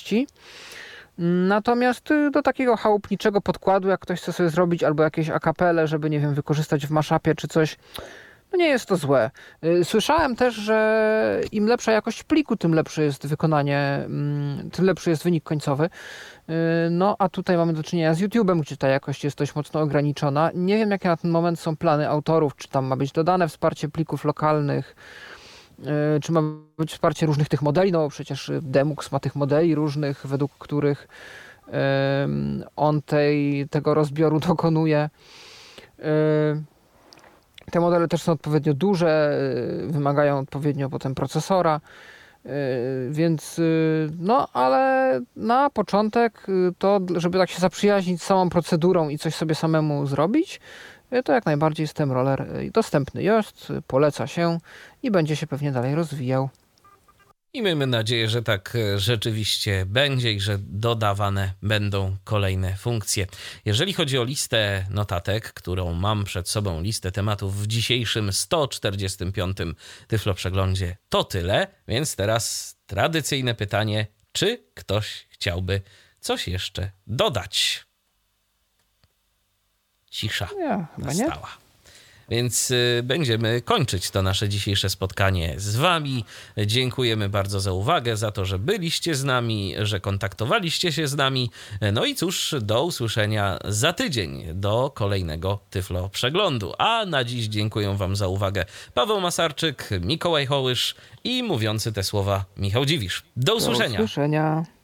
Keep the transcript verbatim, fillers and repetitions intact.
jakości. Natomiast do takiego chałupniczego podkładu, jak ktoś chce sobie zrobić, albo jakieś akapele, żeby, nie wiem, wykorzystać w mashupie czy coś, no nie jest to złe. Słyszałem też, że im lepsza jakość pliku, tym lepsze jest wykonanie, tym lepszy jest wynik końcowy. No a tutaj mamy do czynienia z YouTube'em, gdzie ta jakość jest dość mocno ograniczona. Nie wiem, jakie na ten moment są plany autorów, czy tam ma być dodane wsparcie plików lokalnych, czy ma być wsparcie różnych tych modeli, no bo przecież Demux ma tych modeli różnych, według których on tej, tego rozbioru dokonuje. Te modele też są odpowiednio duże, wymagają odpowiednio potem procesora, więc no, ale na początek to, żeby tak się zaprzyjaźnić z samą procedurą i coś sobie samemu zrobić, to jak najbardziej StemRoller dostępny jest, poleca się i będzie się pewnie dalej rozwijał. I miejmy nadzieję, że tak rzeczywiście będzie i że dodawane będą kolejne funkcje. Jeżeli chodzi o listę notatek, którą mam przed sobą, listę tematów w dzisiejszym sto czterdziestym piątym Tyflo Przeglądzie, to tyle. Więc teraz tradycyjne pytanie, czy ktoś chciałby coś jeszcze dodać? Cisza ja, nastała. Nie? Więc będziemy kończyć to nasze dzisiejsze spotkanie z wami. Dziękujemy bardzo za uwagę, za to, że byliście z nami, że kontaktowaliście się z nami. No i cóż, do usłyszenia za tydzień, do kolejnego Tyflo Przeglądu. A na dziś dziękuję wam za uwagę Paweł Masarczyk, Mikołaj Hołysz i mówiący te słowa Michał Dziwisz. Do usłyszenia. Do usłyszenia.